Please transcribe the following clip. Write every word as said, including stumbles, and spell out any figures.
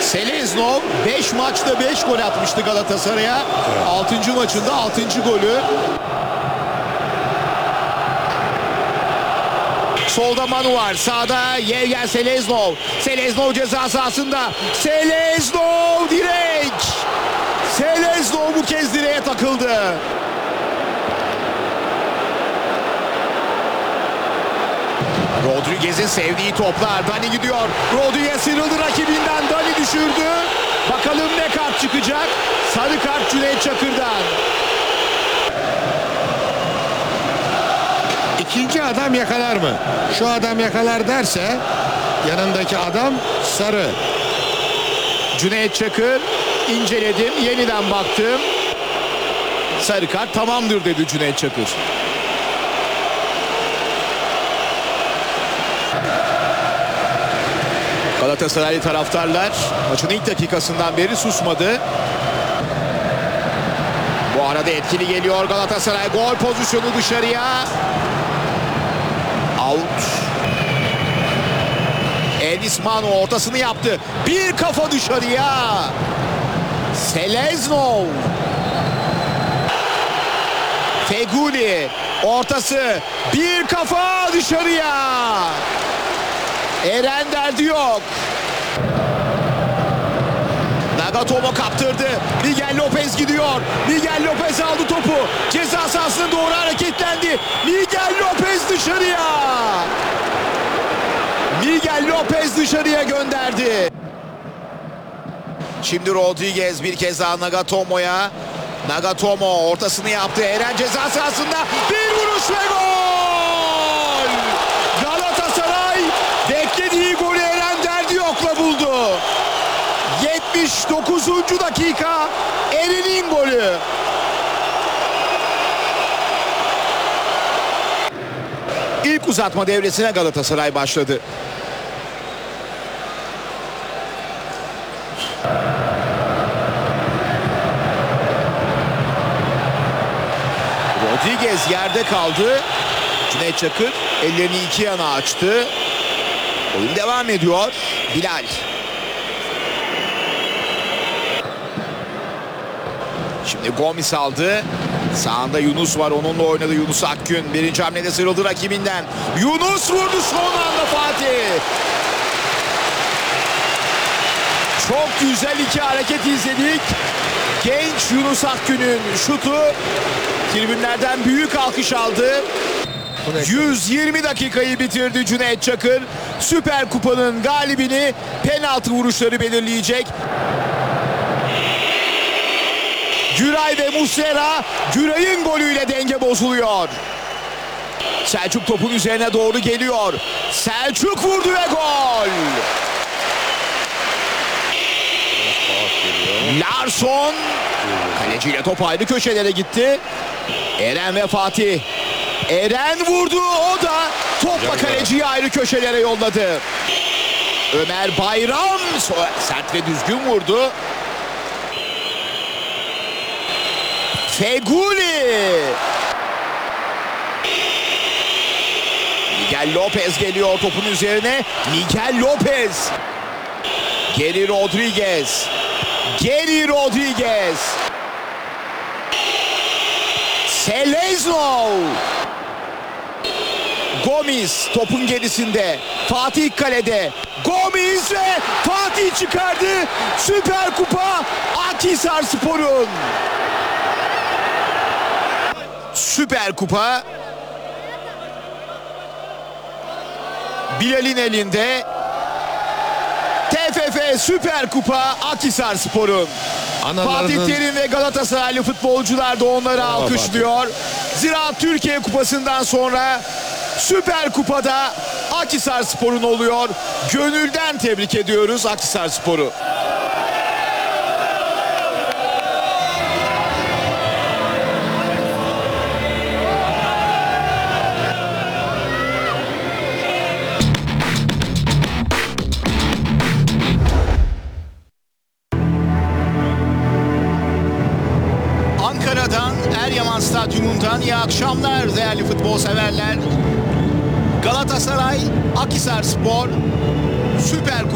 Seleznov beş maçta beş gol atmıştı Galatasaray'a. altıncı maçında altıncı golü. Solda Manu var. Sağda Yevgen Seleznov. Seleznov ceza sahasında. Seleznov direk. Seleznov bu kez direğe takıldı. Rodriguez'in sevdiği toplar. Dani gidiyor. Rodriguez sıyrıldı rakibinden. Dani düşürdü. Bakalım ne kart çıkacak. Sarı kart Cüneyt Çakır'dan. İkinci adam yakalar mı? Şu adam yakalar derse yanındaki adam sarı. Cüneyt Çakır, inceledim, yeniden baktım. Sarı kart tamamdır dedi Cüneyt Çakır. Galatasaraylı taraftarlar maçın ilk dakikasından beri susmadı. Bu arada etkili geliyor Galatasaray. Gol pozisyonu dışarıya. Out. Enis Manu ortasını yaptı. Bir kafa dışarıya. Seleznov. Feguli. Ortası. Bir kafa dışarıya. Eren derdi yok. Nagatomo kaptırdı. Miguel Lopez gidiyor. Miguel Lopez aldı topu. Ceza sahasına doğru hareketlendi. Miguel Lopez dışarıya. Miguel Lopez dışarıya gönderdi. Şimdi Rodriguez bir kez daha Nagatomo'ya. Nagatomo ortasını yaptı. Eren ceza sahasında bir vuruş ve gol! Galatasaray beklediği golü Eren derdi yokla buldu. yetmiş dokuzuncu dakika Eren'in golü. İlk uzatma devresine Galatasaray başladı. Rodriguez yerde kaldı. Cüneyt Çakır ellerini iki yana açtı. Oyun devam ediyor. Bilal. Şimdi Gomis aldı. Sağında Yunus var. Onunla oynadı Yunus Akgün. Birinci hamlede sıyrıldı rakibinden. Yunus vurdu son anda Fatih. Çok güzel iki hareket izledik. Genç Yunus Akgün'ün şutu tribünlerden büyük alkış aldı. yüz yirmi dakikayı bitirdi Cüneyt Çakır. Süper Kupa'nın galibini penaltı vuruşları belirleyecek. Güray ve Muslera, Güray'ın golüyle denge bozuluyor. Selçuk topun üzerine doğru geliyor. Selçuk vurdu ve gol. Larsson kaleciyle top ayrı köşelere gitti. Eren ve Fatih. Eren vurdu, o da topla kaleciyi ayrı köşelere yolladı. Ömer Bayram sert ve düzgün vurdu. Feguli. Miguel Lopez geliyor topun üzerine. Miguel Lopez. Geri Rodriguez. Geri Rodriguez. Seleznov. Gomis topun gerisinde. Fatih kalede. Gomis ve Fatih çıkardı. Süper Kupa Akhisarspor'un. Süper Kupa Bilal'in elinde. T F F Süper Kupa Akhisarspor'un. Fatih Terim ve Galatasaraylı futbolcular da onları Bravo alkışlıyor. Fatih. Ziraat Türkiye Kupası'ndan sonra Süper Kupa'da Akhisarspor'un oluyor. Gönülden tebrik ediyoruz Akhisarspor'u. Ankara'dan, Eryaman Stadyumundan iyi akşamlar değerli futbol severler. Galatasaray, Akhisarspor Süper Kupa